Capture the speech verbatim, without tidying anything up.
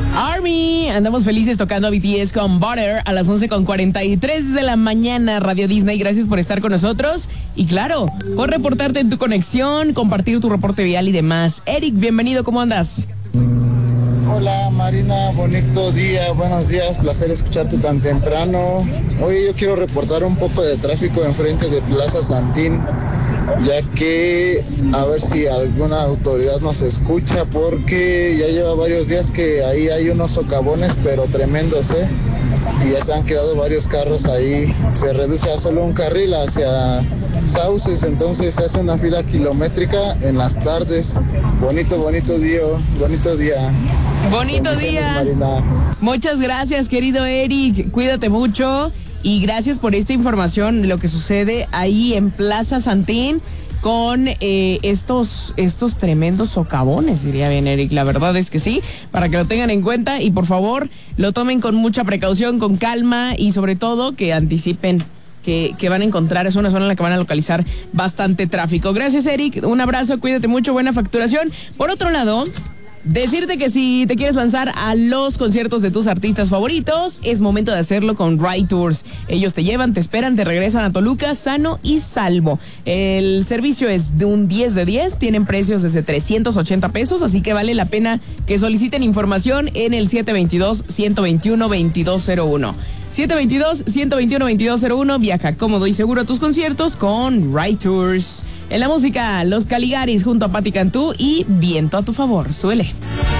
Army, andamos felices tocando a B T S con Butter a las once con cuarenta y tres de la mañana, Radio Disney. Gracias por estar con nosotros y claro, por reportarte en tu conexión, compartir tu reporte vial y demás. Eric, bienvenido, ¿cómo andas? Hola Marina, bonito día, buenos días, placer escucharte tan temprano. Oye, yo quiero reportar un poco de tráfico enfrente de Plaza Santín, ya que a ver si alguna autoridad nos escucha, porque ya lleva varios días que ahí hay unos socavones, pero tremendos, ¿eh? Y ya se han quedado varios carros ahí. Se reduce a solo un carril hacia Sauces, entonces se hace una fila kilométrica en las tardes. Bonito, bonito día, bonito día. Bonito día. Marina. Muchas gracias, querido Eric. Cuídate mucho y gracias por esta información de lo que sucede ahí en Plaza Santín con eh, estos, estos tremendos socavones, diría bien Eric. La verdad es que sí, para que lo tengan en cuenta y por favor lo tomen con mucha precaución, con calma y sobre todo que anticipen que, que van a encontrar. Es una zona en la que van a localizar bastante tráfico. Gracias, Eric. Un abrazo, cuídate mucho, buena facturación. Por otro lado, decirte que si te quieres lanzar a los conciertos de tus artistas favoritos, es momento de hacerlo con Ride Tours. Ellos te llevan, te esperan, te regresan a Toluca sano y salvo. El servicio es de un diez de diez, tienen precios desde trescientos ochenta pesos, así que vale la pena que soliciten información en el siete dos dos, uno dos uno, dos dos cero uno. siete dos dos, uno dos uno, dos dos cero uno. Viaja cómodo y seguro a tus conciertos con Ride Tours. En la música, Los Caligaris junto a Patti Cantú y Viento a tu favor. Suele.